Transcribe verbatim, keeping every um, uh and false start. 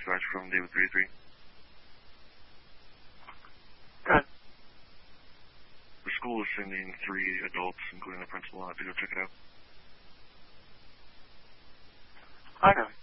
dispatch from David thirty-three. Good. The school is sending three adults, including the principal, out to go check it out. I know.